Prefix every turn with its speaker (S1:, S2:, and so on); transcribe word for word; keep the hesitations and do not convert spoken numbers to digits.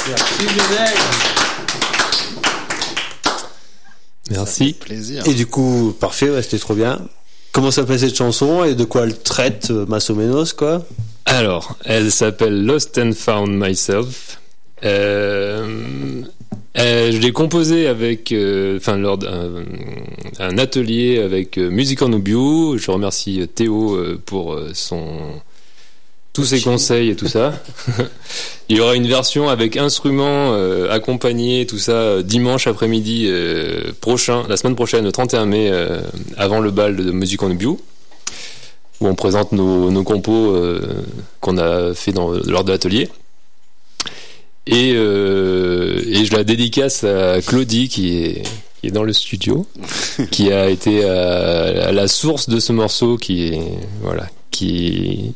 S1: Merci Lionel.
S2: Merci.
S3: Plaisir.
S4: Et du coup, parfait, ouais, c'était trop bien. Comment s'appelle cette chanson et de quoi elle traite, euh, Massomenos, quoi?
S2: Alors, elle s'appelle Lost and Found Myself. Euh, euh, je l'ai composée avec, euh, enfin, lors d'un un atelier avec euh, Music en Ubiu. Je remercie Théo euh, pour euh, son tous ses conseils et tout ça. Il y aura une version avec instruments euh, accompagnés, tout ça, euh, dimanche après-midi euh, prochain, la semaine prochaine, le trente et un mai, euh, avant le bal de Music en Ubiu, où on présente nos, nos compos euh, qu'on a fait dans, lors de l'atelier. Et, euh, et je la dédicace à Claudie qui est, qui est dans le studio, qui a été à, à la source de ce morceau, qui est, voilà, qui